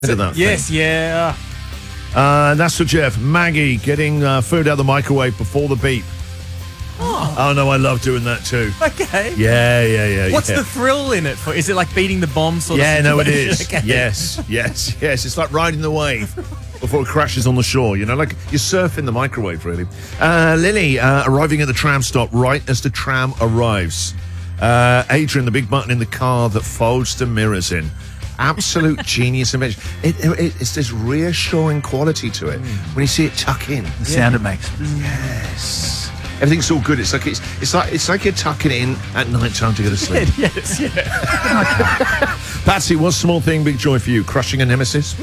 To that Yes, yeah. that's for Jeff. Maggie getting food out of the microwave before the beep. Oh, no, I love doing that too. Okay. Yeah. What's the thrill in it? Is it like beating the bomb sort of Yeah, situation? no, it is. Okay. Yes. It's like riding the wave before it crashes on the shore, you know, like you're surfing the microwave, really. Lily arriving at the tram stop right as the tram arrives. Adrian, the big button in the car that folds the mirrors in. Absolute genius invention. It's this reassuring quality to it when you see it tuck in. The sound it makes. Yes. Everything's all good. It's like you're tucking it in at night time to go to sleep. Yes, yeah. Patsy, what's small thing, big joy for you? Crushing a nemesis?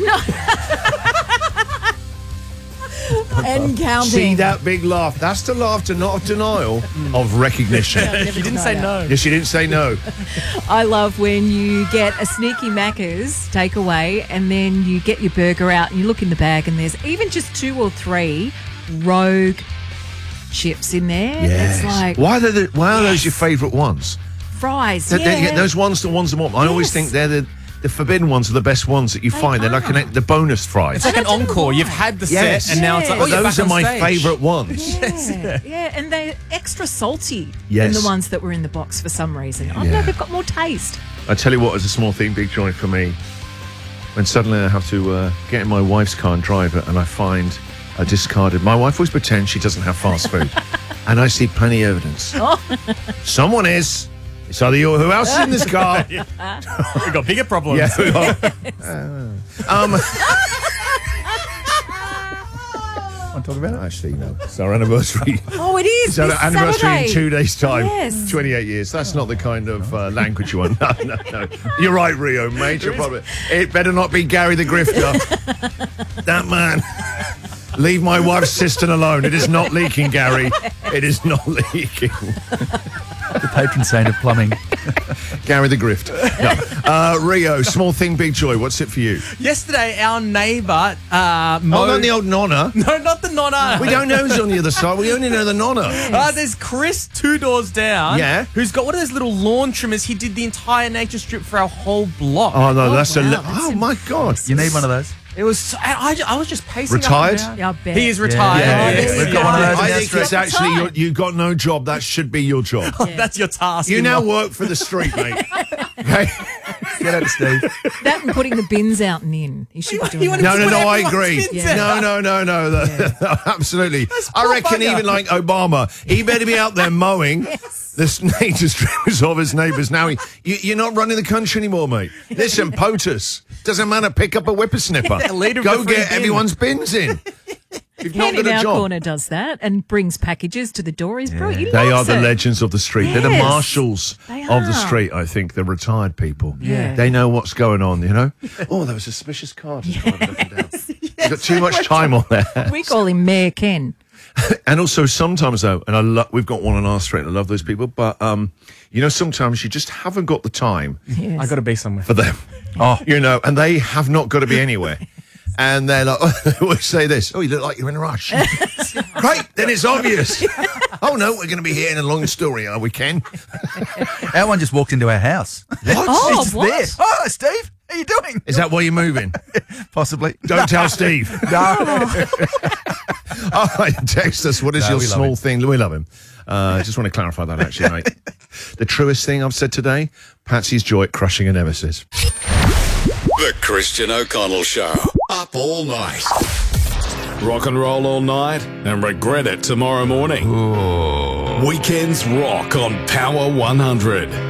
And counting. See that big laugh? That's the laughter, not of denial, of recognition. You didn't say no. Yes, she didn't say no. I love when you get a sneaky Macca's takeaway and then you get your burger out and you look in the bag and there's even just 2 or 3 Rogue chips in there. Yes. It's like, why are those your favourite ones? fries. Those ones, the ones that I always think they're the forbidden ones are the best ones that you find. They're like the bonus fries. It's like an encore. You've had the set and now it's like, Well, you're those back are on my stage. favourite ones. Yeah, and they're extra salty Yes. than the ones that were in the box for some reason. I Yeah. know they've got more taste. I tell you what is a small thing, big joy for me. When suddenly I have to get in my wife's car and drive it and I find a discarded... My wife always pretends she doesn't have fast food. And I see plenty of evidence. Someone is. It's either you or who else is in this car. We've got bigger problems. Yeah, we are. Want to talk about it? Actually, no. It's our anniversary. Oh, it is. It's our this anniversary Saturday. in 2 days' time. Yes. 28 years. That's not the kind of language you want. No. You're right, Rio. Major problem. It better not be Gary the Grifter. That man. Leave my wife's cistern alone. It is not leaking, Gary. It is not leaking. The patron saint of plumbing. Gary the Grift. No. Rio, small thing, big joy. What's it for you? Yesterday, our neighbour, Oh, not the old nonna. No, not the nonna. We don't know who's on the other side. We only know the nonna. There's Chris 2 doors down. Yeah. Who's got one of those little lawn trimmers. He did the entire nature strip for our whole block. Oh, no, that's wow, oh, my God. You need one of those. It was. I was just pacing. Retired? Up and down. Yeah, I bet. He is retired. Yeah. We've got one of those in I our think street. it's actually, you got no job. That should be your job. That's your task. You in now life. work for the street, mate. Okay? Get out of Steve. That and putting the bins out and in. He should be doing You that. want No, Put I everyone's agree. bins out. No. Absolutely. I poor reckon bugger. even like Obama, he better be out there mowing the nature strips of his neighbours. Now, you're not running the country anymore, mate. Listen, POTUS. Doesn't matter, pick up a whippersnipper. Yeah, leader of Go the free get bin. everyone's bins in. You've not Ken got in a our job. corner does that and brings packages to the door. He's brilliant. He They are loves the it. legends of the street. They're the Yes, marshals they of the are. street, I think. They're retired people. Yeah. They know what's going on, you know? Oh, there was a suspicious car just driving up and down. You've got too much time on there. We call him Mayor Ken. And also sometimes, though, and we've got one on our street, I love those people, but, you know, sometimes you just haven't got the time Yes. I got to be somewhere. for them. Oh. You know, and they have not got to be anywhere. And they're like, they always say this, oh, you look like you're in a rush. Great, then it's obvious. Oh, no, we're going to be here in a long story, are we, Ken? Our one just walked into our house. What? Oh, He's just what? there. Oh, Steve, how you doing? Is that why you're moving? Possibly. Don't tell Steve. No. All right, text us. What is No, your we love small him. thing? We love him. I just want to clarify that, actually, mate. The truest thing I've said today, Patsy's joy at crushing a nemesis. The Christian O'Connell Show. Up all night. Rock and roll all night and regret it tomorrow morning. Weekends rock on Power 100.